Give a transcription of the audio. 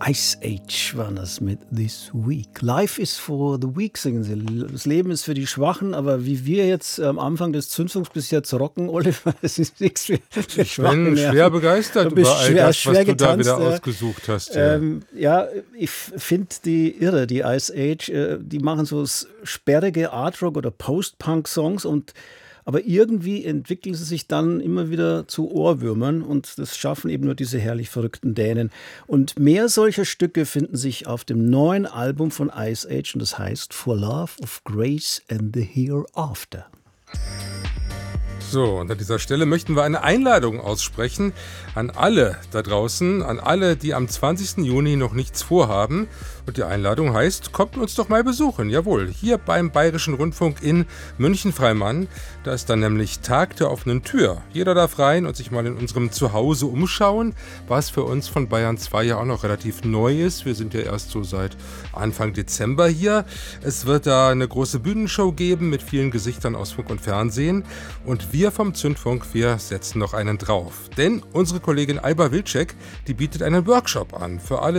Ice Age war das mit This Week. Life is for the weak, singen sie. Das Leben ist für die Schwachen, aber wie wir jetzt am Anfang des Zündfunks bis jetzt rocken, Oliver, das ist nichts für Schwache. Ich bin schwer begeistert über all das, was du da wieder ausgesucht hast. Ja, ich finde die irre, die Ice Age. Die machen so sperrige Art-Rock- oder Post-Punk-Songs aber irgendwie entwickeln sie sich dann immer wieder zu Ohrwürmern und das schaffen eben nur diese herrlich verrückten Dänen. Und mehr solcher Stücke finden sich auf dem neuen Album von Ice Age und das heißt For Love of Grace and the Hereafter. So, und an dieser Stelle möchten wir eine Einladung aussprechen an alle da draußen, an alle, die am 20. Juni noch nichts vorhaben. Und die Einladung heißt, kommt uns doch mal besuchen. Jawohl, hier beim Bayerischen Rundfunk in München-Freimann. Da ist dann nämlich Tag der offenen Tür. Jeder darf rein und sich mal in unserem Zuhause umschauen, was für uns von Bayern 2 ja auch noch relativ neu ist. Wir sind ja erst so seit Anfang Dezember hier. Es wird da eine große Bühnenshow geben mit vielen Gesichtern aus Funk und Fernsehen. Und wir vom Zündfunk, wir setzen noch einen drauf. Denn unsere Kollegin Alba Wilczek, die bietet einen Workshop an für alle,